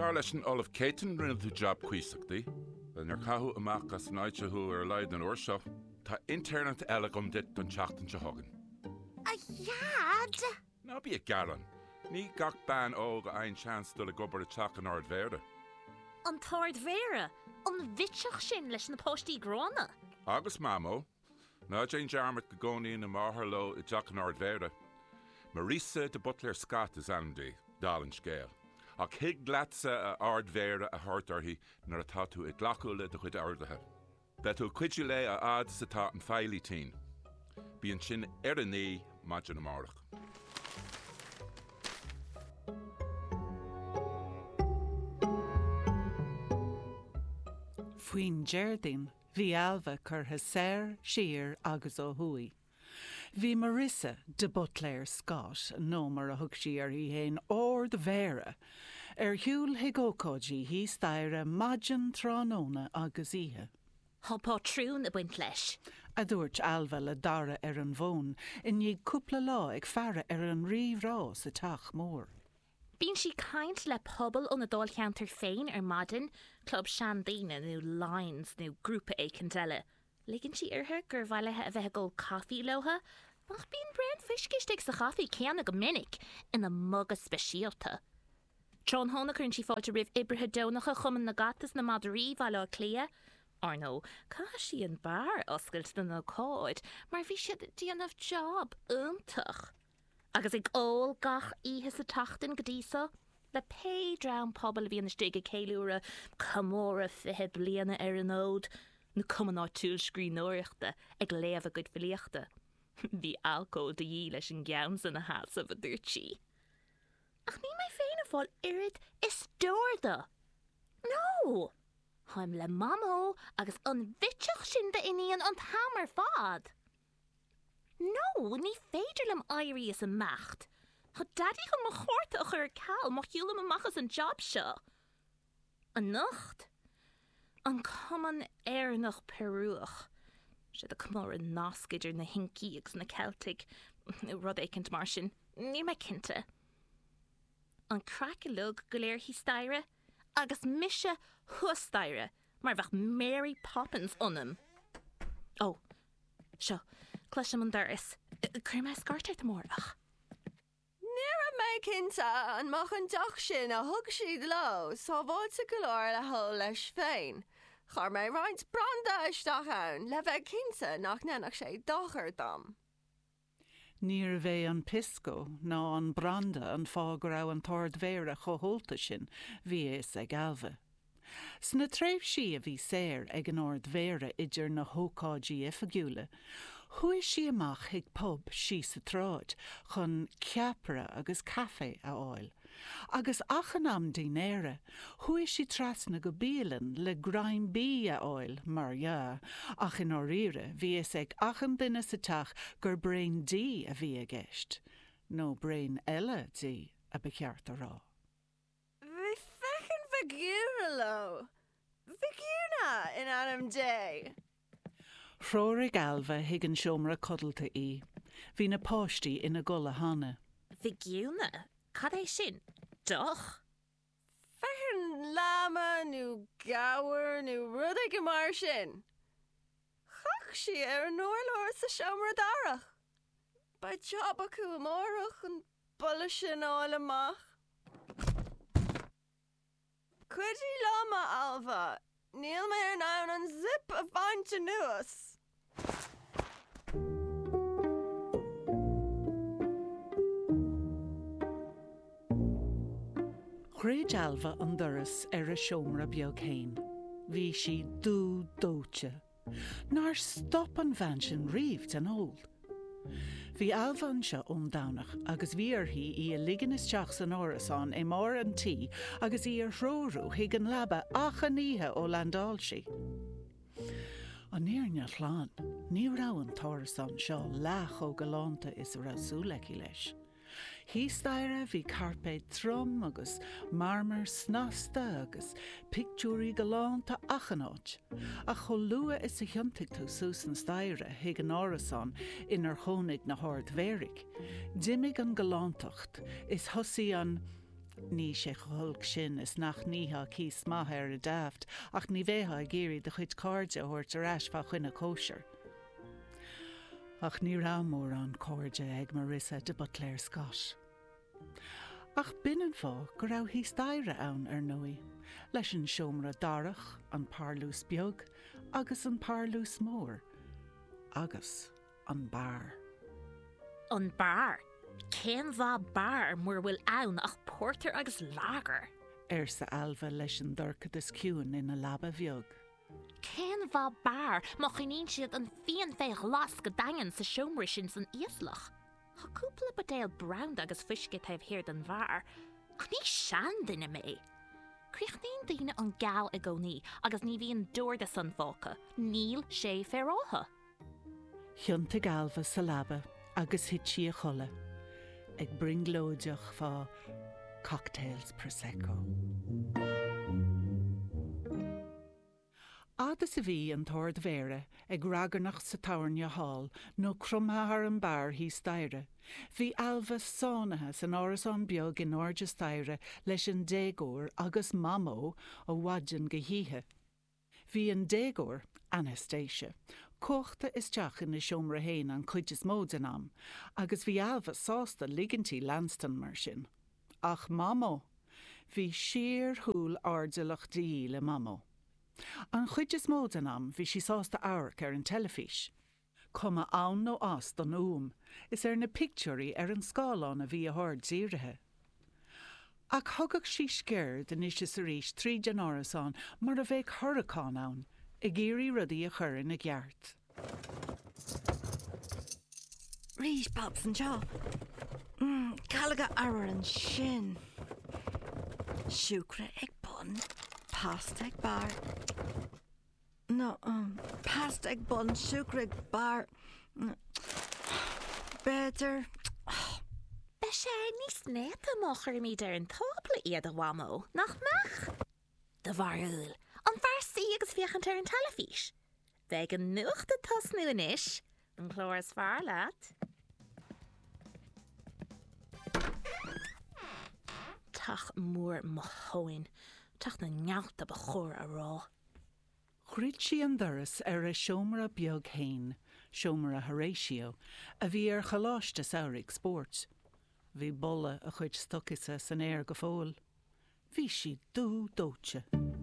Dar leis an Olaf Caton rinne tú job cuiseachtaí, le nar cathú amach as náide thu ar leid an uairseo, tá internet eile gom dit don teachtain se hagan. A iad? Ná bí a garan. Ní gach ban óg a ein chans do le gobar a teach an ard verde. An tard vera, an vitseach sin leis na postí grána. Agus mamo, ná Jane Jarmut go gcónaí na máthair lo I teach an ard verde. Marisa de Butler Scott is andy, dal an scéal. Ach hig glatsa a ard verde a hartarthaí nar a tatú I glacúla de chuid ardathe. Betú cuidiú le a ad sa tá an feilí tín. Bí an sin ar a ní maidin amárach. Fuoin Jardín, bhí Alva curtha séir, siar agus ó thuaidh. Bhí Marisa de Butler Scott nómar a thug sí ar hí héin ord mhéara. Ar thiúil higócóidí hí staire maidin tránóna agus ihe. Thpá trún a buint leis. A dúirt Alva le dara ar an bhón in ní cúpla lá ag fearra ar an ríomhrá sa teach mór. Bín si caint le pobl ó na dul cheantar féin ar maidin, club seandína nó lines nó grúpa écin deile. Ligann si artha gur bhailethe a bheith go caithfí lotha, ach bín brean fiscistig sa caithfí ceanna go minic ina mugad speisialta. Trón hóna chun si fáilte rih ibrithe dónacha chuman na gatas na Madarí bhaile clia, ar nó, cá si an bar oscailt na nó cóid, mar bhí siad díanamh job iontach. Agus ag ól gach ihe sa tachtain go dísa, le pédraun pobl bhí an stéige céiliúra camóra fithe bliana ar an ód, na cuman á túil scríóireachta ag léamh a go bhilíochta. Bhí alcóil de dhí leis an gceann san na hása a dúirt si. Ach ní mai féin a fáil irid is dúirda. No! Haim le mamó agus an vitseach sin de iníon an tamar fad. No, ní féidir lem airí is a macht. Cha daddy go ma chóirta a chur cal má hiúla ma machas an job seo. An nacht? An cuman nach perúach. Se a cumór an náscidir na hincí agus na Celtic, rud écint mar sin, ní me cinnte. An crackalug go léir hí staire, agus mise thustaire, mar bheith Mary Poppins onam. Oh, seo, cluis am an doras. Cur me scartart amórach. Níra mé cinnta an mach an doch sin a thug siad lo, sá bháid sa go leir le thó leis féin. Char mé roinnt branda isteach ann, le bheith cinnta nach nenach sé dochar dom. Níor bheith an pisco ná an branda an fág rá an tord mhéara choholta sin bhí is ag Alva. Sna tréimh si a bhí séir ag an ord mhéara idir na hócádí ifagiúla, chuaigh si amach ag pub si sa tráid chun ceapra agus caffé a áil. Agus achan am dinéire, chuaigh si trasna go bíalan le graim bí a áil mar ja, ach in áíre bhí is ag achan duine sa teach gur brain dí a bhí a gceist, nó brain eile dí a beceart a rá. Bhí fechan figúra lo. Figúna in Adam Day. Chróirigh Alva hiag an seomra codalta í. Bhí na páistí ina gola hána. Figúna? Cad é sin? Doch? Fechan lama nó gabhar nó rud ag go mar sin. Chach si ar an nóirlóir sa seomra darach. Ba job acu amórach an bula sin áil amach. Cuidí lama Alva, níl mé ar nán an zip a bhainte nuas. Chréid Alva an doras ar a seomra beag céin. Bhí si dú dóite. Nar stop an bhain sin riamh an óld. Bhí Alva an seo dánach agus bhí arthaí í a ligan isteach san árasán é mar an tí agus í ar thrórú hiag an labba achaníthe ó landálsí. An níorne chláán, ní rá an tárasán seo leach ó galánta is rasúlaici leis. Hí staire bhí carpé trom agus marmar snasta agus pictúrí galánta achanáid. A cho lua is a thiomtig tú súsan staire hiag an árasán inar chónig na hard mhéric. Dimig an galántacht is thosaí an Ní sé chulg sin is nach nítha cís maithe ar a daft, ach ní bhétha a géirí de chuid cóide thuirt ar eis fa chuine cóisiir. Ach ní rámór an cóide ag Marissa de Butler Scott. Ach binnen fá go raibh hí staire ann ar nui, leis an seomra darach, an párlús beag, agus an párlús mór, agus an bar. An bar? Cén bhá bar mór bhfuil ann ach porter agus lager? Sa alva leis an dorcad is ciúin ina labba bheag. Cén bhá bar má chuoíonn siad an fion féich las go dagan sa seomra sin san íoslach. Tá cúpla badéal brown agus fuisce taobh hir den bhar, ach ní sean duine mé. Críochnaíon daoine an gal a gcónaí agus ní bhíon dúirda san fóca, níl sé fearótha. Thionnta galfa sa labba agus hití a chola, ag bringlóideach fá cocktails Prosecco. Ada sa bhí an tord mhéire ag ragarnach sa Tairne Hall nó crumthar an bar hí staire. Bhí alva sánathe san áras an beag in áide staire leis an dégóir agus mamó ó bhaidin go híthe. Bhí an dégóir, Anastasia, cóchta is teach in na seomra héin an chuid is mód an am, agus bhí alva sásta ligantí Lanston mar sin. Ach mamó, bhí siar thúil ardalach daí le mamó. An chuid is mód an am bhí si sásta áirc ar an telefís. Cuma ann nó as don is ar na picturí ar an scáilán a bhí a third díirithe. Ach thugach sí scéir den is sa rís 3 Janárasán mar a bheith hurricán ann, I géirí rudaí a chur in a gceart. Rís Babs an seo. Calaga ar an sin. Siúcra ag bun, pasta ag bar. No, pasta ag bun, siúcra ag bar. Better. Be sé níos neta má chuirmíd ar an tábla iad a bhamó, nach mech? De bharúil, an bharsaí agus fiachant ar an telefís. Bheith an nuacht a tosnú inis, an chlóras fear leat. Tach mór mothóin, tach na ngealta ba chóir a rá. Chrid sí an doras ar a seomra beag hain, seomra Horatio, a bhí ar chaláiste saoraigh sport. Bhí bolla a chuid stochasa san air go fóil. Bhí si dú dóite.